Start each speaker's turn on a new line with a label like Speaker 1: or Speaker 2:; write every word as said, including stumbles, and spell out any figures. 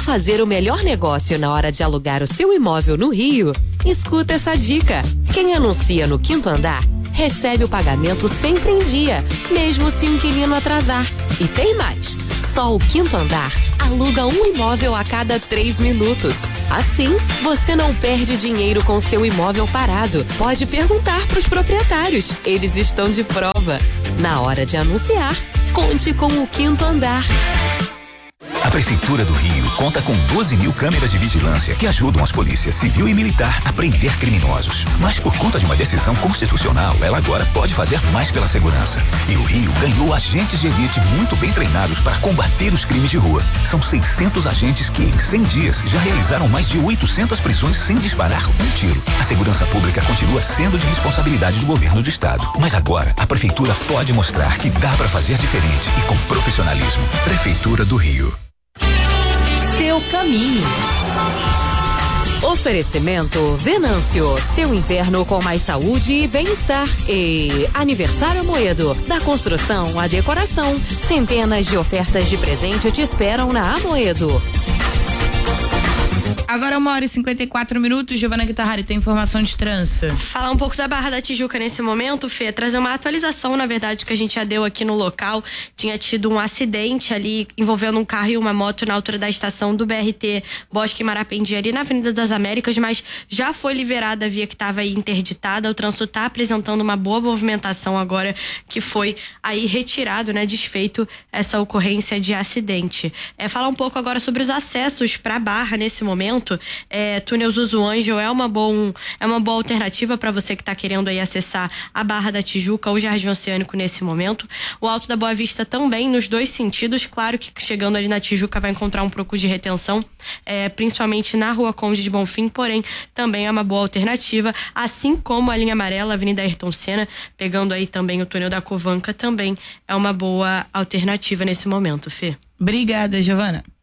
Speaker 1: fazer o melhor negócio na hora de alugar o seu imóvel no Rio? Escuta essa dica. Quem anuncia no quinto andar recebe o pagamento sempre em dia, mesmo se o inquilino atrasar. E tem mais. Só o quinto andar aluga um imóvel a cada três minutos. Assim, você não perde dinheiro com seu imóvel parado. Pode perguntar para os proprietários. Eles estão de prova. Na hora de anunciar, conte com o quinto andar.
Speaker 2: A Prefeitura do Rio conta com doze mil câmeras de vigilância que ajudam as polícias civil e militar a prender criminosos. Mas por conta de uma decisão constitucional, ela agora pode fazer mais pela segurança. E o Rio ganhou agentes de elite muito bem treinados para combater os crimes de rua. São seiscentos agentes que, em cem dias, já realizaram mais de oitocentas prisões sem disparar um tiro. A segurança pública continua sendo de responsabilidade do governo do estado. Mas agora, a Prefeitura pode mostrar que dá para fazer diferente e com profissionalismo. Prefeitura do Rio.
Speaker 1: Seu caminho. Oferecimento Venâncio, seu inverno com mais saúde e bem-estar. E Aniversário Amoedo, da construção à decoração. Centenas de ofertas de presente te esperam na Amoedo.
Speaker 3: Agora uma hora e cinquenta e quatro minutos, Giovana Guitarrari, tem informação de trânsito.
Speaker 4: Falar um pouco da Barra da Tijuca nesse momento, Fê, trazer uma atualização, na verdade, que a gente já deu aqui no local. Tinha tido um acidente ali envolvendo um carro e uma moto na altura da estação do B R T Bosque Marapendi, ali na Avenida das Américas, mas já foi liberada a via que estava aí interditada. O trânsito está apresentando uma boa movimentação agora que foi aí retirado, né, desfeito essa ocorrência de acidente. É, falar um pouco agora sobre os acessos para a Barra nesse momento. É, túnel Zuzu Ângel é uma, bom, é uma boa alternativa para você que está querendo aí acessar a Barra da Tijuca ou Jardim Oceânico nesse momento. O Alto da Boa Vista também nos dois sentidos. Claro que chegando ali na Tijuca vai encontrar um pouco de retenção, é, principalmente na Rua Conde de Bonfim, porém também é uma boa alternativa, assim como a linha amarela, Avenida Ayrton Senna, pegando aí também o túnel da Covanca, também é uma boa alternativa nesse momento, Fê.
Speaker 3: Obrigada, Giovana.